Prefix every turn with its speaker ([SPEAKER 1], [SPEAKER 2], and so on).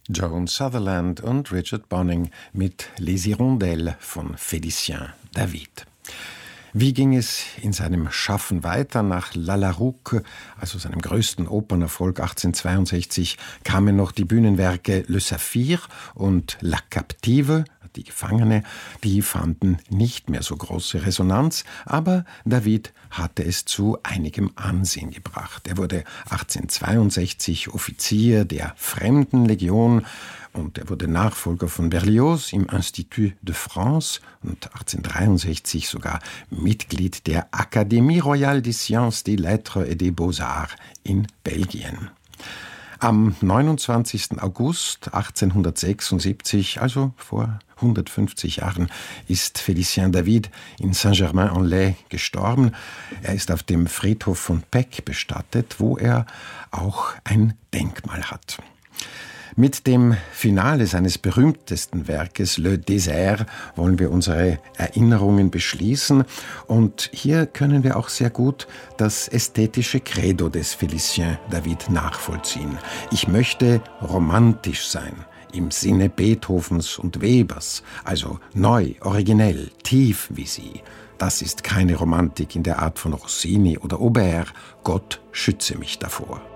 [SPEAKER 1] Joan Sutherland und Richard Bonning mit Les Hirondelles von Félicien David. Wie ging es in seinem Schaffen weiter? Nach La Larrouque, also seinem größten Opernerfolg 1862, kamen noch die Bühnenwerke Le Saphir und La Captive, die Gefangene. Die fanden nicht mehr so große Resonanz, aber David hatte es zu einigem Ansehen gebracht. Er wurde 1862 Offizier der Fremdenlegion und er wurde Nachfolger von Berlioz im Institut de France und 1863 sogar Mitglied der Académie Royale des Sciences, des Lettres et des Beaux-Arts in Belgien. Am 29. August 1876, also vor 150 Jahren, ist Félicien David in Saint-Germain-en-Laye gestorben. Er ist auf dem Friedhof von Pec bestattet, wo er auch ein Denkmal hat. Mit dem Finale seines berühmtesten Werkes Le Désert wollen wir unsere Erinnerungen beschließen und hier können wir auch sehr gut das ästhetische Credo des Félicien David nachvollziehen. Ich möchte romantisch sein, im Sinne Beethovens und Webers, also neu, originell, tief wie sie. Das ist keine Romantik in der Art von Rossini oder Aubert. Gott schütze mich davor.